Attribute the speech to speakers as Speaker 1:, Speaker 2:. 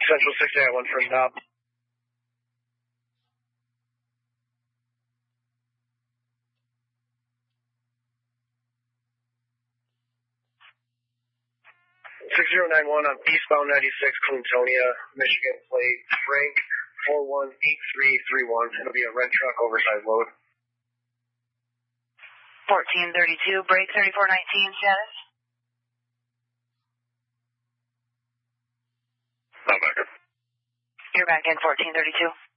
Speaker 1: Central 681 for stop. (6091) on eastbound 96, Clintonia, Michigan, plate Frank 418331. It'll be a red truck, oversized load.
Speaker 2: 1432, break 3419, status?
Speaker 1: Not back.
Speaker 2: You're back in 1432.